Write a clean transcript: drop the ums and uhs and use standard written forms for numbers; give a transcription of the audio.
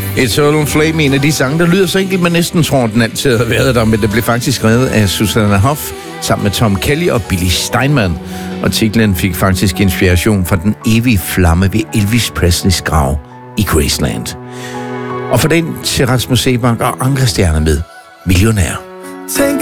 Eternal Flame, en af de sange, der lyder så enkelt, man næsten tror, den altid har været der, men det blev faktisk skrevet af Susanna Hoff sammen med Tom Kelly og Billy Steinman. Og titlen fik faktisk inspiration fra den evige flamme ved Elvis Presleys grav i Graceland. Og for den til Rasmus Seebach og andre stjerner med Millionær.